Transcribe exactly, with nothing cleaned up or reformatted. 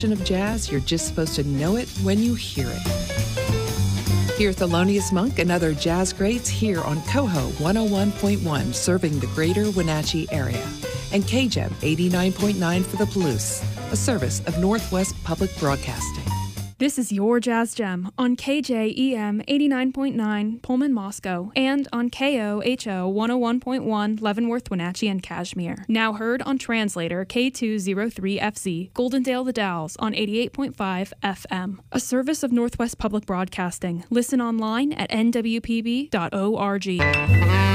of jazz, you're just supposed to know it when you hear it. Hear Thelonious Monk and other jazz greats here on Coho one oh one point one, serving the greater Wenatchee area, and K J E M eighty-nine point nine for the Palouse, a service of Northwest Public Broadcasting. This is your Jazz Gem on K J E M eighty-nine point nine Pullman, Moscow, and on K O H O one oh one point one Leavenworth, Wenatchee, and Kashmir. Now heard on translator K two oh three F Z, Goldendale The Dalles on eighty-eight point five F M. A service of Northwest Public Broadcasting. Listen online at N W P B dot org.